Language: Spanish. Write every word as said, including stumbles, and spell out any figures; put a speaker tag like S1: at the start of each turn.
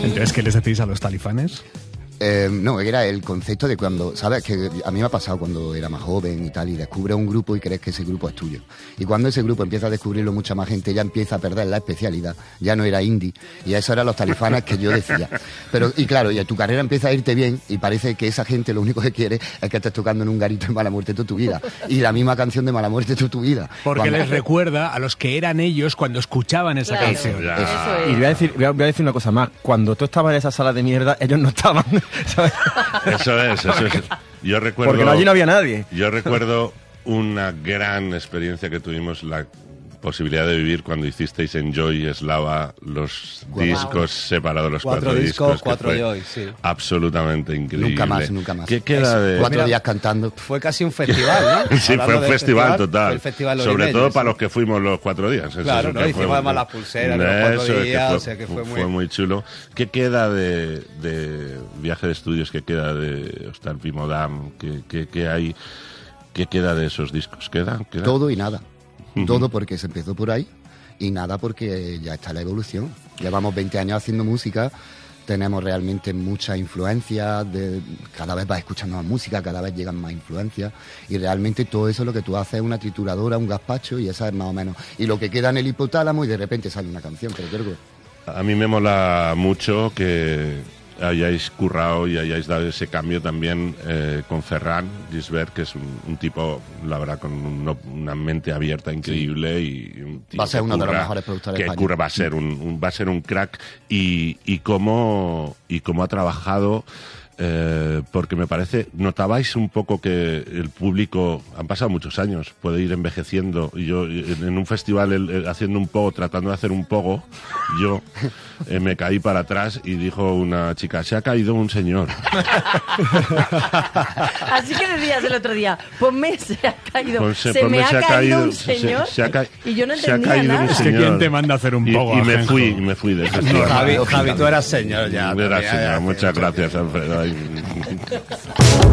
S1: Entonces, ¿qué les decís a los talifanes?
S2: Eh, no, era el concepto de cuando, ¿sabes? Que a mí me ha pasado cuando era más joven y tal, y descubres un grupo y crees que ese grupo es tuyo. Y cuando ese grupo empieza a descubrirlo mucha más gente, ya empieza a perder la especialidad, ya no era indie, y eso eran los talifanes que yo decía. Pero, y claro, y tu carrera empieza a irte bien, y parece que esa gente lo único que quiere es que estés tocando en un garito en Mala Muerte toda tu vida, y la misma canción de Mala Muerte toda tu vida.
S1: Porque
S2: Cuando...
S1: les recuerda a los que eran ellos cuando escuchaban esa
S3: Claro,
S1: canción.
S3: eso, eso es.
S4: Y voy a, decir, voy, a, voy a decir una cosa más. Cuando tú estabas en esa sala de mierda, ellos no estaban, ¿sabes?
S5: Eso es, eso es. Yo recuerdo...
S4: Porque allí no había nadie.
S5: Yo recuerdo una gran experiencia que tuvimos, la posibilidad de vivir cuando hicisteis en Joy Eslava los
S2: Wow.
S5: discos separados, los
S6: Cuatro
S5: cuatro,
S6: discos,
S5: discos, que
S6: cuatro
S5: fue
S6: Joy, sí.
S5: absolutamente increíble.
S2: Nunca más, nunca más.
S5: ¿Qué queda de...?
S2: Cuatro
S6: Mira,
S2: días cantando.
S6: Fue casi un festival, ¿no?
S5: Sí,
S6: Hablando
S5: fue un
S6: de
S5: festival, total.
S6: Fue el festival
S5: Sobre
S6: Orimeño,
S5: todo
S6: sí.
S5: para los que fuimos los cuatro días. Eso
S6: Claro,
S5: es
S6: ¿no?
S5: que
S6: Hicimos
S5: fue-
S6: además las pulseras de los cuatro
S5: Eso es que
S6: días,
S5: fue,
S6: o sea que fue muy-
S5: fue muy chulo. ¿Qué queda de, de viaje de estudios? ¿Qué queda de Hostal Pimodam? ¿Qué, qué, qué hay? ¿Qué queda de esos discos? ¿Queda? ¿Queda?
S2: Todo y nada.
S5: Ujú.
S2: Todo porque se empezó por ahí y nada porque ya está la evolución. Llevamos veinte años haciendo música, tenemos realmente mucha influencia, de, cada vez vas escuchando más música, cada vez llegan más influencias y realmente todo eso lo que tú haces es una trituradora, un gazpacho y esa es más o menos. Y lo que queda en el hipotálamo y de repente sale una canción, pero creo que...
S5: A mí me mola mucho que hayáis currado y hayáis dado ese cambio también eh, con Ferran Gisbert, que es un, un tipo, la verdad, con un- una mente abierta increíble y un tío
S2: Va a ser
S5: que
S2: uno de los
S5: curra-
S2: mejores productores
S5: que
S2: de España.
S5: curra, va a ser un, un- va a ser un crack y, y cómo y cómo ha trabajado. Eh, porque me parece, notabais un poco que el público, han pasado muchos años, puede ir envejeciendo, y yo en en un festival el- el- haciendo un pogo, tratando de hacer un pogo, yo eh, me caí para atrás y dijo una chica, se ha caído un señor.
S3: Así que decías el otro día, ponme se ha caído,
S5: Ponse-
S3: se
S5: ponme
S3: me ha,
S5: se ha
S3: caído,
S5: caído-
S3: un
S5: se-
S3: señor
S5: se ha ca-
S3: y yo no
S5: se ha
S3: entendía
S5: caído un
S3: nada.
S1: Es que
S5: señor.
S1: ¿quién te manda a hacer un
S5: Y-
S1: pogo,
S5: y, me
S1: Ajenjo?
S5: fui, y me fui del festival.
S6: Javi, Javi, tú eras señor ya.
S5: Era
S6: también,
S5: señor,
S6: hace
S5: muchas
S6: mucho
S5: gracias,
S6: tiempo.
S5: Alfredo. Ay.